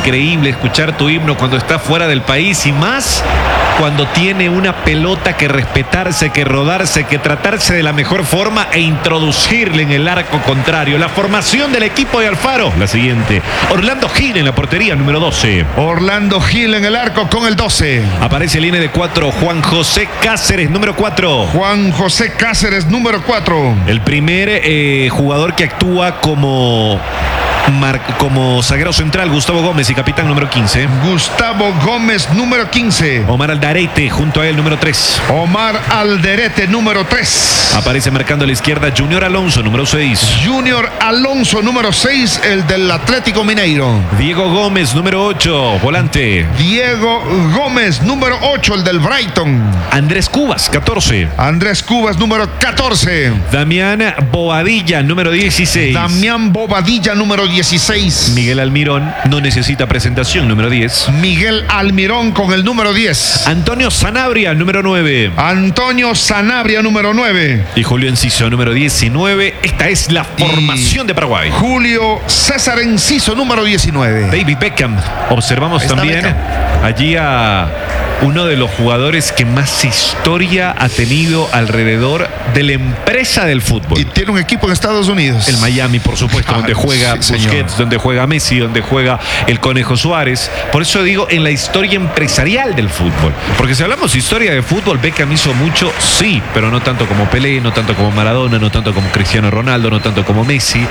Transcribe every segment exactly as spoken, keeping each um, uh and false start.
increíble escuchar tu himno cuando estás fuera del país y más cuando tiene una pelota que respetarse, que rodarse, que tratarse de la mejor forma e introducirle en el arco contrario. La formación del equipo de Alfaro, la siguiente. Orlando Gil en la portería, número doce. Orlando Gil en el arco con el doce. Aparece línea de cuatro, Juan José Cáceres, número cuatro. Juan José Cáceres, número cuatro. El primer eh, jugador que actúa como... Mar, como zaguero central, Gustavo Gómez y capitán número quince. Gustavo Gómez, número quince. Omar Alderete, junto a él, número tres. Omar Alderete, número tres. Aparece marcando a la izquierda Junior Alonso, número seis. Junior Alonso, número seis, el del Atlético Mineiro. Diego Gómez, número ocho, volante. Diego Gómez, número ocho, el del Brighton. Andrés Cubas, catorce. Andrés Cubas, número catorce. Damián Bobadilla, número dieciséis. Damián Bobadilla, número dieciséis. Miguel Almirón no necesita presentación, número diez. Miguel Almirón con el número diez. Antonio Sanabria, número nueve. Antonio Sanabria, número nueve. Y Julio Enciso, número diecinueve. Esta es la formación y de Paraguay. Julio César Enciso, número diecinueve. David Beckham. Observamos también Beckham. Allí a uno de los jugadores que más historia ha tenido alrededor de la empresa del fútbol. Y tiene un equipo en Estados Unidos. El Miami, por supuesto, ah, donde juega sí, Busquets, señor. donde juega Messi, donde juega el Conejo Suárez. Por eso digo, en la historia empresarial del fútbol. Porque si hablamos de historia de fútbol, Beckham hizo mucho, sí, pero no tanto como Pelé, no tanto como Maradona, no tanto como Cristiano Ronaldo, no tanto como Messi,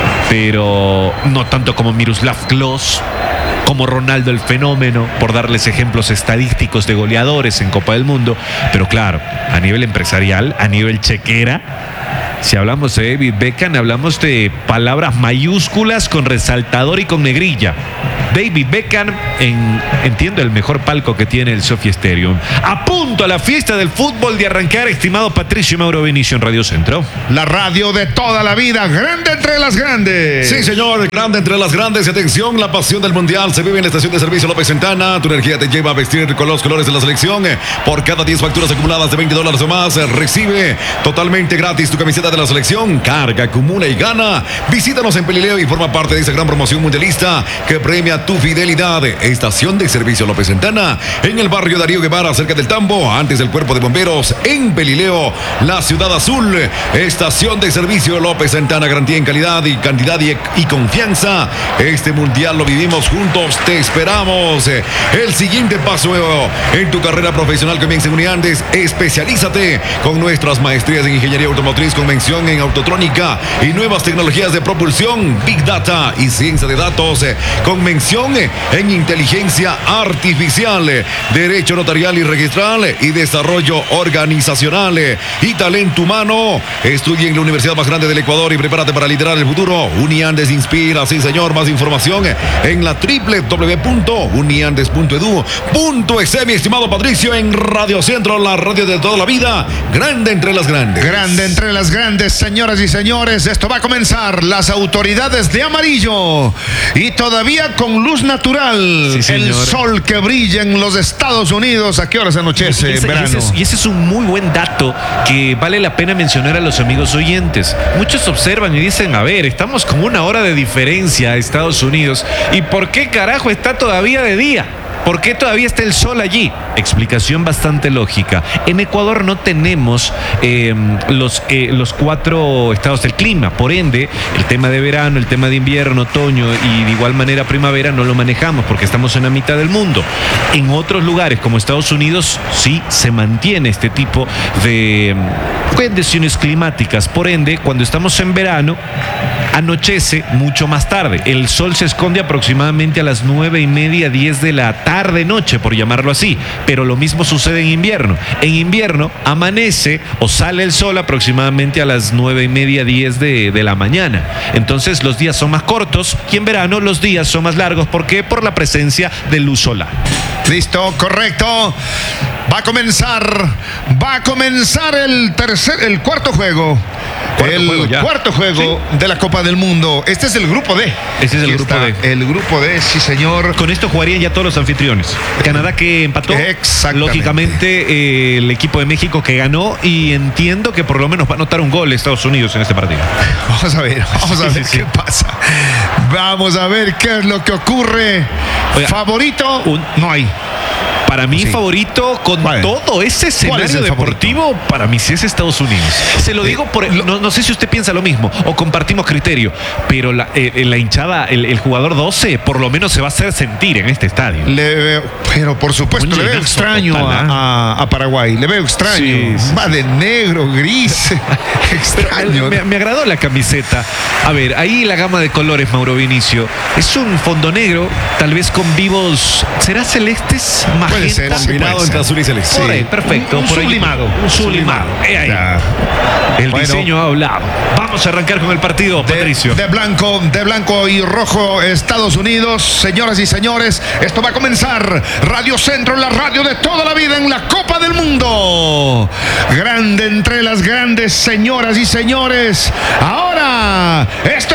pero no tanto como Miroslav Klose, como Ronaldo el Fenómeno, por darles ejemplos estadísticos de goleadores en Copa del Mundo. Pero claro, a nivel empresarial, a nivel chequera, si hablamos de David Beckham, hablamos de palabras mayúsculas con resaltador y con negrilla. David Beckham en, entiendo, el mejor palco que tiene el Sophie Stadium. A punto a la fiesta del fútbol de arrancar, estimado Patricio Mauro Vinicio en Radio Centro. La radio de toda la vida, grande entre las grandes. Sí, señor, grande entre las grandes. Atención, la pasión del mundial se vive en la estación de servicio López Santana. Tu energía te lleva a vestir con los colores de la selección. Por cada diez facturas acumuladas de veinte dólares o más, recibe totalmente gratis tu camiseta de la selección. Carga, acumula y gana. Visítanos en Pelileo y forma parte de esa gran promoción mundialista que premia tu fidelidad. Estación de servicio López Santana, en el barrio Darío Guevara, cerca del Tambo, antes del Cuerpo de Bomberos, en Pelileo, la ciudad azul. Estación de servicio López Santana, garantía en calidad y cantidad y, y confianza. Este mundial lo vivimos juntos, te esperamos. El siguiente paso en tu carrera profesional comienza en Uniandes. Especialízate con nuestras maestrías en ingeniería automotriz, con mención en autotrónica y nuevas tecnologías de propulsión, Big Data y ciencia de datos, con mención en inteligencia artificial, derecho notarial y registral y desarrollo organizacional y talento humano. Estudia en la universidad más grande del Ecuador y prepárate para liderar el futuro. Uniandes inspira, sí señor. Más información en la doble u doble u doble u punto uniandes punto edu punto es. Mi estimado Patricio, en Radio Centro, la radio de toda la vida, grande entre las grandes. Grande entre las grandes, señoras y señores. Esto va a comenzar. Las autoridades de amarillo y todavía con luz natural. Sí, el sol que brilla en los Estados Unidos. ¿A qué horas anochece? Y ese, verano. Y ese, es, y ese es un muy buen dato que vale la pena mencionar a los amigos oyentes. Muchos observan y dicen, a ver, estamos con una hora de diferencia a Estados Unidos. ¿Y por qué carajo está todavía de día? ¿Por qué todavía está el sol allí? Explicación bastante lógica. En Ecuador no tenemos eh, los, eh, los cuatro estados del clima. Por ende, el tema de verano, el tema de invierno, otoño y de igual manera primavera no lo manejamos porque estamos en la mitad del mundo. En otros lugares como Estados Unidos sí se mantiene este tipo de condiciones climáticas. Por ende, cuando estamos en verano, anochece mucho más tarde. El sol se esconde aproximadamente a las nueve y media, diez de la tarde, noche, por llamarlo así. Pero lo mismo sucede en invierno. En invierno amanece o sale el sol aproximadamente a las nueve y media, diez de, de la mañana. Entonces los días son más cortos y en verano los días son más largos. ¿Por qué? Por la presencia de luz solar. Listo, correcto. Va a comenzar, va a comenzar el tercer, el cuarto juego. Cuarto el juego ya. cuarto juego sí. de la Copa del Mundo. Este es el grupo D. Este es el Aquí grupo D. El grupo D, sí señor. Con esto jugarían ya todos los anfitriones. Canadá que empató. Exactamente. Lógicamente eh, el equipo de México que ganó, y entiendo que por lo menos va a anotar un gol Estados Unidos en este partido. Vamos a ver, vamos a ver sí, sí, qué sí. pasa. Vamos a ver qué es lo que ocurre Oiga, favorito, un, no hay. Para mí, sí. favorito con ¿Cuál? todo ese escenario deportivo, favorito? Para mí sí es Estados Unidos. Se lo digo, por, no, no sé si usted piensa lo mismo o compartimos criterio, pero la, eh, la hinchada, el, el jugador doce, por lo menos se va a hacer sentir en este estadio. Le veo, pero por supuesto, un le veo extraño total, a, a, a Paraguay. Le veo extraño. Sí, sí, Va de negro, gris. extraño. Me, me agradó la camiseta. A ver, ahí la gama de colores, Mauro Vinicio. Es un fondo negro, tal vez con vivos. ¿Será celestes? Puede ser, combinado entre azul y celeste. Sí. Ahí, perfecto. Un, un por sublimado. Ahí, un sublimado. Ahí, ahí. El bueno, diseño ha hablado. Vamos a arrancar con el partido, de, Patricio. De blanco, de blanco y rojo, Estados Unidos. Señoras y señores, esto va a comenzar. Radio Centro, la radio de toda la vida en la Copa del Mundo. Grande entre las grandes, señoras y señores. Ahora, esto